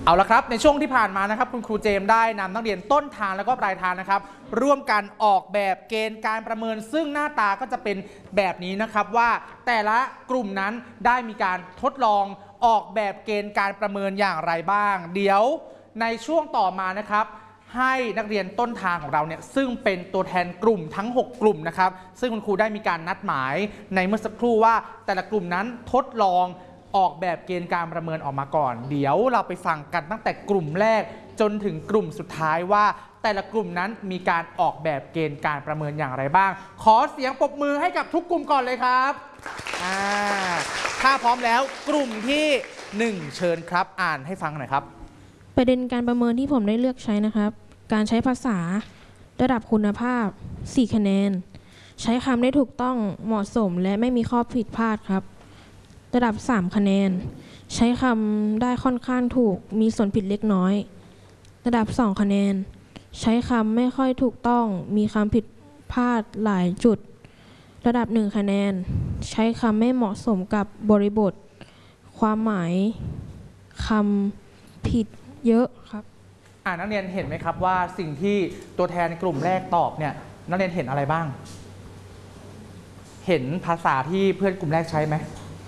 เอาละครับในช่วงที่ผ่านมานะครับคุณครูเจมส์ได้นำนักเรียนต้นทางแล้วก็ปลายทางนะครับร่วมกันออกแบบเกณฑ์การประเมินซึ่งหน้าตาก็จะเป็นแบบนี้นะครับว่าแต่ละกลุ่มนั้นได้มีการทดลองออกแบบเกณฑ์การประเมินอย่างไรบ้างเดี๋ยวในช่วงต่อมานะครับให้นักเรียนต้นทางของเราเนี่ยซึ่งเป็นตัวแทนกลุ่มทั้ง6กลุ่มนะครับซึ่งคุณครูได้มีการนัดหมายในเมื่อสักครู่ว่าแต่ละกลุ่มนั้นทดลองออกแบบเกณฑ์การประเมินออกมาก่อนเดี๋ยวเราไปฟังกันตั้งแต่กลุ่มแรกจนถึงกลุ่มสุดท้ายว่าแต่ละกลุ่มนั้นมีการออกแบบเกณฑ์การประเมินอย่างไรบ้างขอเสียงปรบมือให้กับทุกกลุ่มก่อนเลยครับถ้าพร้อมแล้วกลุ่มที่1เชิญครับอ่านให้ฟังหน่อยครับประเด็นการประเมินที่ผมได้เลือกใช้นะครับการใช้ภาษาระดับคุณภาพ4คะแนนใช้คำได้ถูกต้องเหมาะสมและไม่มีข้อผิดพลาดครับระดับ3คะแนนใช้คำได้ค่อนข้างถูกมีส่วนผิดเล็กน้อยระดับ2คะแนนใช้คำไม่ค่อยถูกต้องมีคำผิดพลาดหลายจุดระดับ1คะแนนใช้คำไม่เหมาะสมกับบริบทความหมายคำผิดเยอะครับนักเรียนเห็นไหมครับว่าสิ่งที่ตัวแทนกลุ่มแรกตอบเนี่ยนักเรียนเห็นอะไรบ้างเห็นภาษาที่เพื่อนกลุ่มแรกใช้ไหม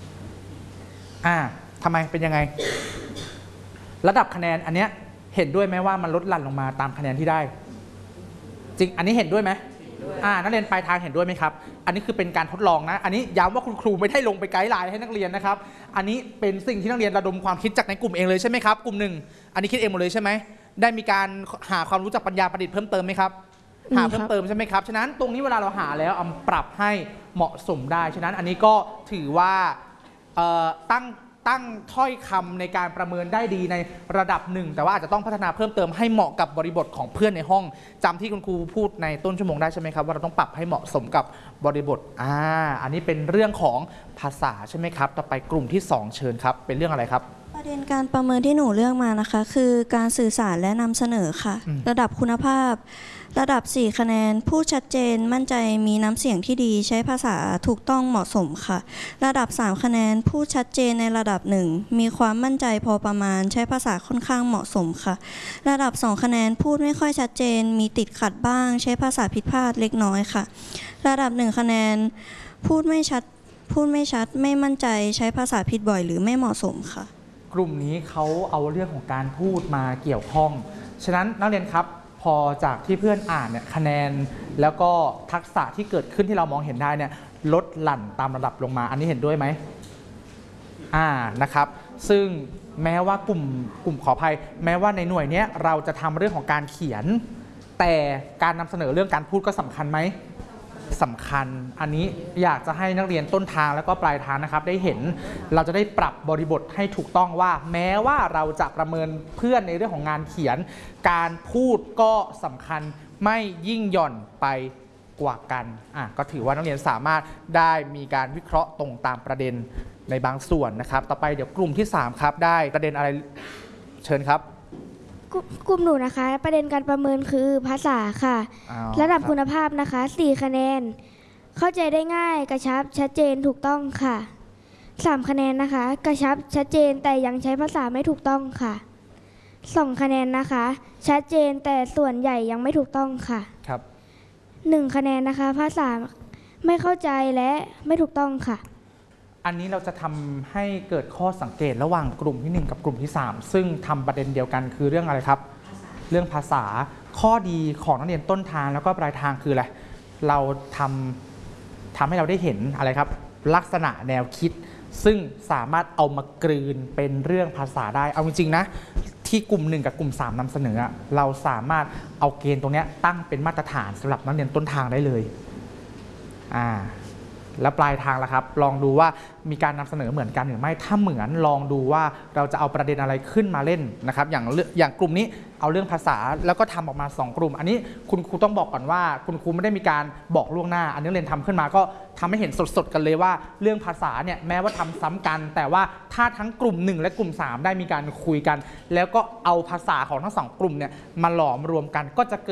ทำไมเป็นยังไงระดับคะแนนอันเนี้ยเห็นด้วยไหมว่ามันลดหลั่นลงมาตามคะแนนที่ได้จริงอันนี้เห็นด้วยไหมนักเรียนปลายทางเห็นด้วยไหมครับอันนี้คือเป็นการทดลองนะอันนี้ย้ำว่าคุณครูไม่ได้ลงไปไกด์ไลน์ให้นักเรียนนะครับอันนี้เป็นสิ่งที่นักเรียนระดมความคิดจากในกลุ่มเองเลยใช่ไหมครับกลุ่มหนึ่งอันนี้คิดเองหมดเลยใช่ไหมได้มีการหาความรู้จากปัญญาประดิษฐ์เพิ่มเติมไหมครับหาเพิ่มเติมใช่ไหมครับฉะนั้นตรงนี้เวลาเราหาแล้วปรับให้เหมาะสมได้ฉะนั้นอันนี้ก็ถือว่าตั้งถ้อยคำในการประเมินได้ดีในระดับหนึ่งแต่ว่าอาจจะต้องพัฒนาเพิ่มเติมให้เหมาะกับบริบทของเพื่อนในห้องจำที่คุณครูพูดในต้นชั่วโมงได้ใช่ไหมครับว่าเราต้องปรับให้เหมาะสมกับบริบทอันนี้เป็นเรื่องของภาษาใช่ไหมครับต่อไปกลุ่มที่2เชิญครับเป็นเรื่องอะไรครับประเด็นการประเมินที่หนูเลือกมานะคะคือการสื่อสารและนำเสนอค่ะระดับคุณภาพระดับ4คะแนนพูดชัดเจนมั่นใจมีน้ำเสียงที่ดีใช้ภาษาถูกต้องเหมาะสมค่ะระดับ3คะแนนพูดชัดเจนในระดับ1มีความมั่นใจพอประมาณใช้ภาษาค่อนข้างเหมาะสมค่ะระดับ2คะแนนพูดไม่ค่อยชัดเจนมีติดขัดบ้างใช้ภาษาผิดพลาดเล็กน้อยค่ะระดับ1คะแนนพูดไม่ชัดไม่มั่นใจใช้ภาษาผิดบ่อยหรือไม่เหมาะสมค่ะกลุ่มนี้เขาเอาเรื่องของการพูดมาเกี่ยวข้องฉะนั้นนักเรียนครับพอจากที่เพื่อนอ่านเนี่ยคะแนนแล้วก็ทักษะที่เกิดขึ้นที่เรามองเห็นได้เนี่ยลดหลั่นตามระดับลงมาอันนี้เห็นด้วยไหมนะครับซึ่งแม้ว่ากลุ่มขออภัยแม้ว่าในหน่วยนี้เราจะทำเรื่องของการเขียนแต่การนำเสนอเรื่องการพูดก็สำคัญไหมสำคัญอันนี้อยากจะให้นักเรียนต้นทางแล้วก็ปลายทางนะครับได้เห็นเราจะได้ปรับบริบทให้ถูกต้องว่าแม้ว่าเราจะประเมินเพื่อนในเรื่องของงานเขียนการพูดก็สำคัญไม่ยิ่งหย่อนไปกว่ากันก็ถือว่านักเรียนสามารถได้มีการวิเคราะห์ตรงตามประเด็นในบางส่วนนะครับต่อไปเดี๋ยวกลุ่มที่3ครับได้ประเด็นอะไรเชิญครับกลุ่มหนูนะคะประเด็นการประเมินคือภาษาค่ะระดับคุณภาพนะคะ4คะแนนเข้าใจได้ง่ายกระชับชัดเจนถูกต้องค่ะ3คะแนนนะคะกระชับชัดเจนแต่ยังใช้ภาษาไม่ถูกต้องค่ะ2คะแนนนะคะชัดเจนแต่ส่วนใหญ่ยังไม่ถูกต้องค่ะครับ 1คะแนนนะคะภาษาไม่เข้าใจและไม่ถูกต้องค่ะอันนี้เราจะทำให้เกิดข้อสังเกตระหว่างกลุ่มที่1กับกลุ่มที่3ซึ่งทำประเด็นเดียวกันคือเรื่องอะไรครับเรื่องภาษาข้อดีของนักเรียนต้นทางแล้วก็ปลายทางคืออะไรเราทำให้เราได้เห็นอะไรครับลักษณะแนวคิดซึ่งสามารถเอามากลืนเป็นเรื่องภาษาได้เอาจริงๆนะที่กลุ่ม1กับกลุ่ม3นำเสนอเราสามารถเอาเกณฑ์ตรงนี้ตั้งเป็นมาตรฐานสำหรับนักเรียนต้นทางได้เลยแล้วปลายทางล่ะครับลองดูว่ามีการนำเสนอเหมือนกันหรือไม่ถ้าเหมือนลองดูว่าเราจะเอาประเด็นอะไรขึ้นมาเล่นนะครับอย่างกลุ่มนี้เอาเรื่องภาษาแล้วก็ทำออกมา2กลุ่มอันนี้คุณครูต้องบอกก่อนว่าคุณครูไม่ได้มีการบอกล่วงหน้าอันนี้เรียนทำขึ้นมาก็ทำให้เห็นสดๆกันเลยว่าเรื่องภาษาเนี่ยแม้ว่าทำซ้ำกันแต่ว่าถ้าทั้งกลุ่ม1และกลุ่ม3ได้มีการคุยกันแล้วก็เอาภาษาของทั้ง2กลุ่มเนี่ยมาหลอมรวมกันก็จะเกิด